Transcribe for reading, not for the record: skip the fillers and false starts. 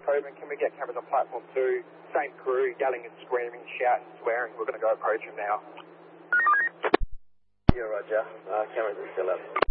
Coburn, can we get cameras on platform 2? Same crew, yelling and screaming, shouting, swearing. We're going to go approach him now. Yeah, roger. Cameras are still up.